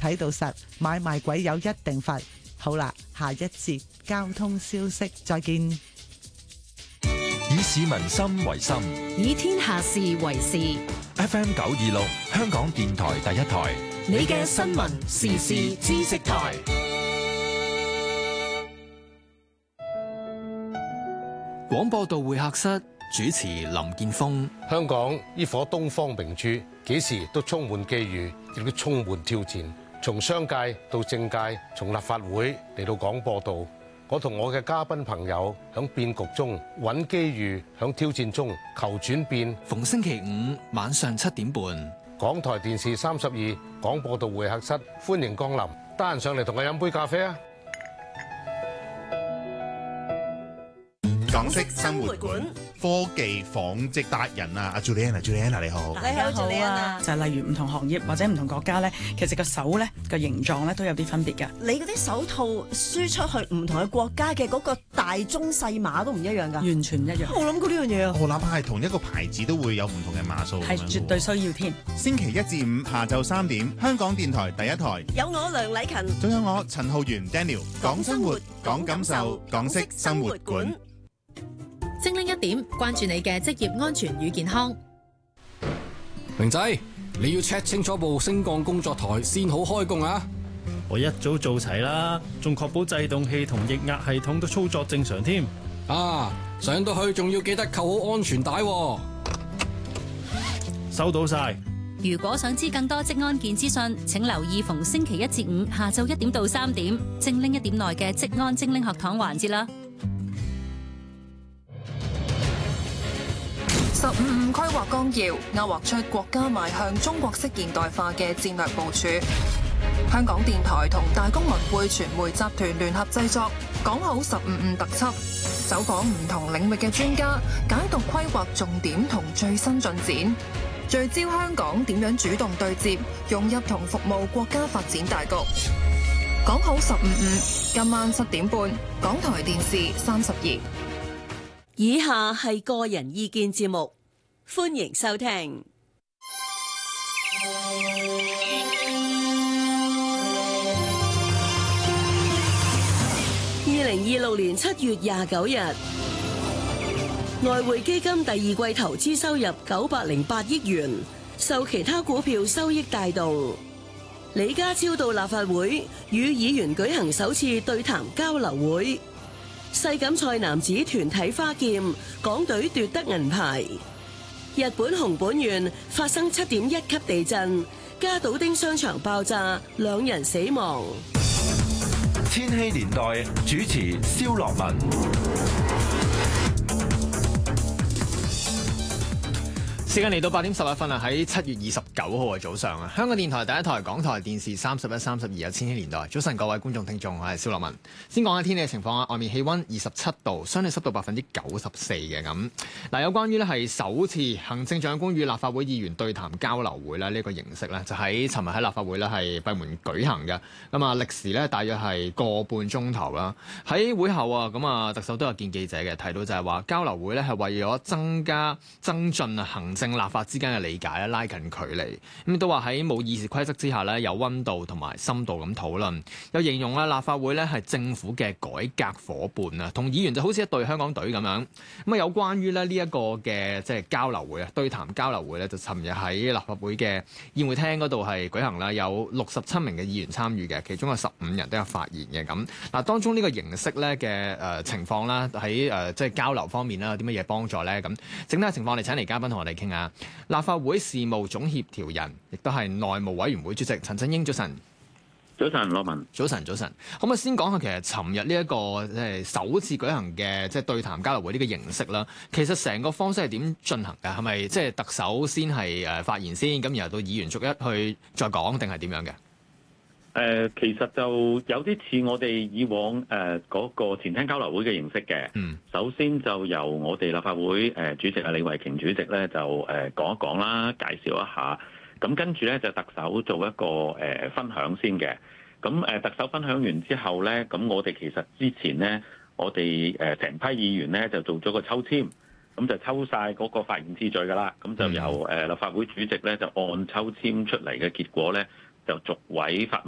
睇到實，買賣鬼友一定罰。好啦，下一節交通消息再見。 以市民心為心， 以天下事為事。 FM 926，香港電台第一台， 你嘅新聞時事知識台。 廣播道會客室主持林健鋒。 香港呢顆東方明珠，幾時都充滿機遇，亦都充滿挑戰。從商界到政界，從立法會嚟到廣播道，我同我嘅嘉賓朋友響變局中揾機遇，響挑戰中求轉變。 逢星期五晚上7點半， 港台電視32廣播道會客室，歡迎降臨。得閒上嚟同我飲杯咖啡啊！ 港式生活館科技紡織達人啊，阿 Juliana 你好。 你好 Juliana。就係例如唔同行業或者唔同國家咧，其實個手咧個形狀咧都有啲分別㗎。 你嗰啲手套輸出去唔同嘅國家嘅嗰個大中細碼都唔一樣㗎， 完全唔一樣。 我諗過呢樣嘢啊。 我哪怕係同一個牌子都會有唔同嘅碼數， 係絕對需要添。 星期1至5下晝3點，香港電台第一台有我梁禮勤， 仲有我陳浩源 Daniel， 講生活，講感受，港式生活館。 精靈一點，關注你嘅職業安全與健康。 明仔，你要 check 清楚部升降工作台先好開工啊！ 我一早做齊啦，仲確保制動器同液壓系統都操作正常添。 啊，上到去仲要記得扣好安全帶喎。 收到晒。 如果想知更多職安健資訊，請留意逢星期1至5下晝1點到3點，精靈一點內嘅職安精靈學堂環節啦。 15規劃綱要勾畫出國家邁向中國式現代化嘅戰略部署。香港電台同大公文匯傳媒集團聯合製作，講好15特輯，走訪唔同領域嘅專家，解讀規劃重點同最新進展，聚焦香港點樣主動對接、融入同服務國家發展大局。講好15，今晚7點半，港台電視32。 以下係個人意見節目，歡迎收聽。2026年7月29日，外匯基金第二季投資收入908億元，受其他股票收益帶動。李家超到立法會與議員舉行首次對談交流會。世錦賽男子團體花劍，港隊奪得銀牌。日本熊本縣發生7.1級地震，加島町商場爆炸，2人死亡。 千禧年代主持蕭樂文。 時間嚟到8點11分啦，喺7月29號嘅早上啊，香港電台第一台、港台電視31、32有千禧年代。早晨各位觀眾聽眾，我係蕭樂文。先講下天氣嘅情況啊，外面氣溫27度，相對濕度94%嘅咁。嗱，有關於咧係首次行政長官與立法會議員對談交流會咧呢個形式咧，就喺尋日喺立法會咧係閉門舉行嘅。咁啊，歷時咧大約係個半鐘頭啦。喺會後啊，咁啊特首都有見記者嘅，提到就係話交流會咧係為咗增進行政立法之間嘅理解，拉近距離。咁都話喺冇議事規則之下咧，有溫度同埋深度咁討論。又形容立法會咧係政府嘅改革伙伴啊，同議員就好似一隊香港隊咁樣。咁啊，有關於咧呢一個嘅即係交流會啊，對談交流會咧，就尋日喺立法會嘅宴會廳嗰度係舉行啦，有67名嘅議員參與嘅，其中有15人都有發言嘅咁。嗱，當中呢個形式咧嘅情況啦，喺即係交流方面啦，有啲乜嘢幫助咧？咁整體情況，我哋請嚟嘉賓同我哋傾下。立法會事務總協調人，亦都係內務委員會主席陳振英，早晨。 早晨，羅文。 早晨，早晨。可唔可以先講下，其實尋日呢一個即係首次舉行嘅即係對談交流會呢個形式啦，其實成個方式係點進行㗎？係咪即係特首先係發言先，咁然後到議員逐一去再講，定係點樣嘅？ 其實就有啲似我哋以往嗰個前廳交流會嘅形式嘅。首先就由我哋立法會主席李慧瓊主席咧就講一講啦，介紹一下。咁跟住咧就特首做一個分享先嘅。咁特首分享完之後咧，咁我哋其實之前咧，我哋成批議員咧就做咗個抽籤，咁就抽晒嗰個發言次序㗎啦。咁就由立法會主席咧就按抽籤出嚟嘅結果咧，就逐位發